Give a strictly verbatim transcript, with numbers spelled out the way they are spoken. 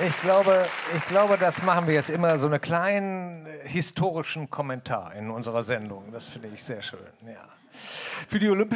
Ich glaube, ich glaube, das machen wir jetzt immer, so einen kleinen historischen Kommentar in unserer Sendung. Das finde ich sehr schön. Ja. Für die Olympischen